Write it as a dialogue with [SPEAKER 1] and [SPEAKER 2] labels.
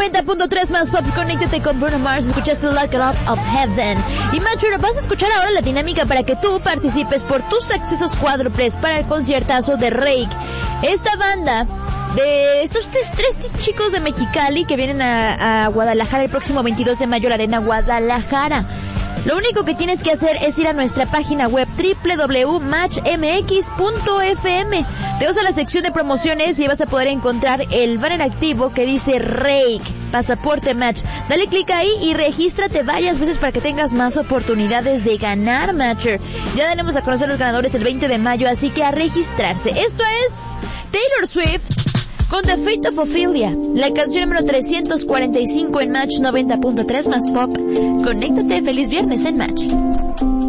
[SPEAKER 1] 90.3 más pop, conéctate con Bruno Mars, escuchaste Lock It Up of Heaven. Y Mature, vas a escuchar ahora la dinámica para que tú participes por tus accesos cuádruples para el conciertazo de Rake. Esta banda de estos tres chicos de Mexicali que vienen a Guadalajara el próximo 22 de mayo a la Arena Guadalajara. Lo único que tienes que hacer es ir a nuestra página web www.matchmx.fm. Te vas a la sección de promociones y vas a poder encontrar el banner activo que dice Rake, Pasaporte Match. Dale clic ahí y regístrate varias veces para que tengas más oportunidades de ganar, Matcher. Ya daremos a conocer los ganadores el 20 de mayo, así que a registrarse. Esto es Taylor Swift con The Fate of Ophelia, la canción número 345 en Match 90.3 más pop. Conéctate, feliz viernes en Match.